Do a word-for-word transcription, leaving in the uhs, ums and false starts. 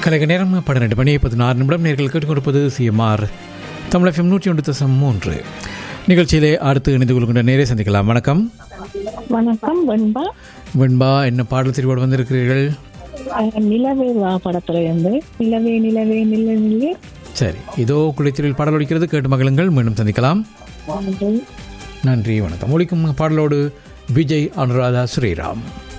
கலைக நேரம் பன்னிரண்டு மணி பதினாறு நிமிடம் நேர்கள் கேட்டுக் கொடுப்பது சிஎம்ஆர் தமிழ் எஃப்எம் நூற்றி ஒன்று தசம் மூன்று நிகழ்ச்சியிலே அடுத்து இணைந்து கொள்கின்ற நேரே சந்திக்கலாம். வணக்கம். வணக்கம் வெண்பா. வெண்பா, என்ன பாடல் தெரிவோடு வந்திருக்கிறீர்கள்? நிலவே வா படத்துல இருந்து நிலவே நிலவே நில நிலே. சரி, இதோ குளித்திரில் பாடல் ஒலிக்கிறது, கேட்டு மகிழுங்கள். மீண்டும் சந்திக்கலாம். நன்றி, வணக்கம். ஒலிக்கும் பாடலோடு விஜய், அனுராதா, ஸ்ரீராம்.